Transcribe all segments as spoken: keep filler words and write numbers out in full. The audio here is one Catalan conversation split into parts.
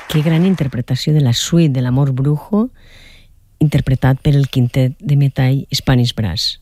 Que gran interpretació de la suite de l'Amor Brujo, interpretat per el quintet de metall Spanish Brass.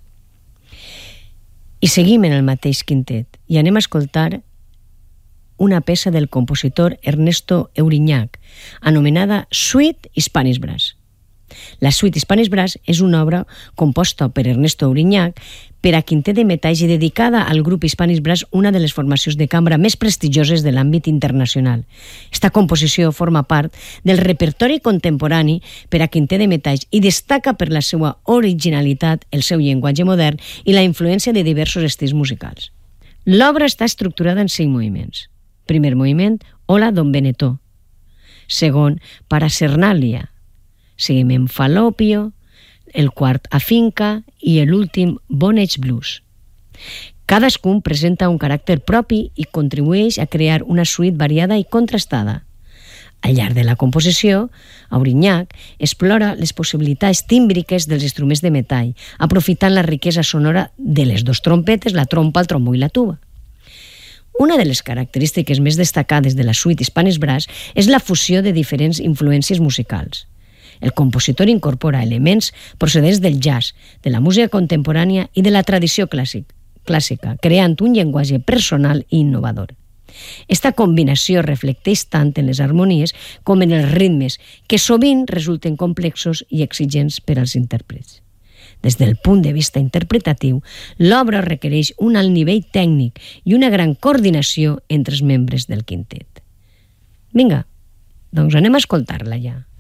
I seguim en el mateix quintet i anem a escoltar una peça del compositor Ernesto Euriñac, anomenada Suite Spanish Brass. La Suite Spanish Brass és una obra composta per Ernesto Euriñac per a quintet de metalls i dedicada al grup Spanish Brass, una de les formacions de cambra més prestigioses de l'àmbit internacional. Esta composició forma part del repertori contemporani per a quintet de metalls i destaca per la seva originalitat, el seu llenguatge modern i la influència de diversos estils musicals. L'obra està estructurada en cinc moviments. Primer moviment, Hola Don Benetó. Segon, Paracernalia. Seguim en Falopio, el quart Afinca i l'últim Bon Age Blues. Cadascun presenta un caràcter propi i contribueix a crear una suite variada i contrastada. Al llarg de la composició, Euriñac explora les possibilitats tímbriques dels instruments de metall, aprofitant la riquesa sonora de les dos trompetes, la trompa, el trombó i la tuba. Una de les característiques més destacades de la suite Spanish Brass és la fusió de diferents influències musicals. El compositor incorpora elements procedents del jazz, de la música contemporània i de la tradició clàssic, clàssica, creant un llenguatge personal i innovador. Esta combinació reflecteix tant en les harmonies com en els ritmes, que sovint resulten complexos i exigents per als intèrprets. Des del punt de vista interpretatiu, l'obra requereix un alt nivell tècnic i una gran coordinació entre els membres del quintet. Vinga, doncs anem a escoltar-la ja.